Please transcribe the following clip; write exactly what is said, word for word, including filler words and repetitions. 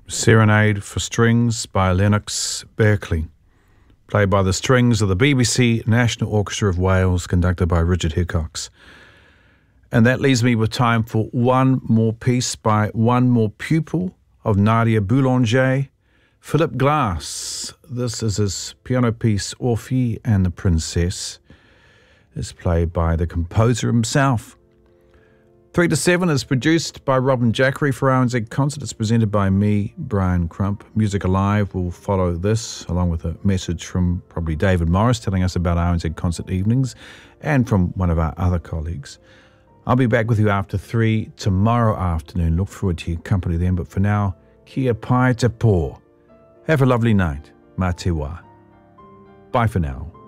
Serenade for Strings by Lennox Berkeley, played by the strings of the B B C National Orchestra of Wales, conducted by Richard Hickox. And that leaves me with time for one more piece by one more pupil of Nadia Boulanger, Philip Glass. This is his piano piece, Orphée and the Princess. It's played by the composer himself. Three to Seven is produced by Robin Jackery for R N Z Concert. It's presented by me, Brian Crump. Music Alive will follow this, along with a message from probably David Morris telling us about R N Z Concert evenings, and from one of our other colleagues. I'll be back with you after three tomorrow afternoon. Look forward to your company then. But for now, kia pai te pō. Have a lovely night. Mā te wā. Bye for now.